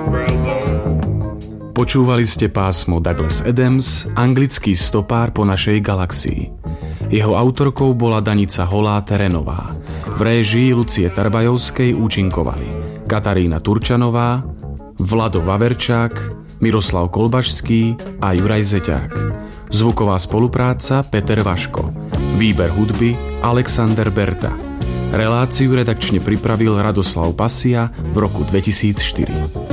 Počúvali ste pásmo Douglas Adams, anglický stopár po našej galaxii. Jeho autorkou bola Danica Holá-Terenová. V réžii Lucie Tarbajovskej účinkovali Katarína Turčanová, Vlado Vaverčák, Miroslav Kolbašský a Juraj Zeťák. Zvuková spolupráca Peter Vaško. Výber hudby Alexander Berta. Reláciu redakčne pripravil Radoslav Pasia v roku 2004.